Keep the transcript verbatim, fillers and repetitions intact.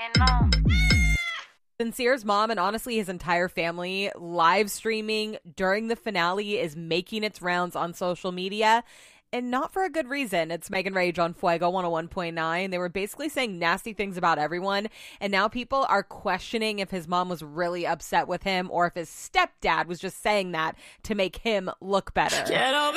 Sincere's mom, and honestly his entire family, live streaming during the finale is making its rounds on social media, and not for a good reason. It's Megan Rage on Fuego one oh one point nine. They were basically saying nasty things about everyone, and now people are questioning if his mom was really upset with him or if his stepdad was just saying that to make him look better.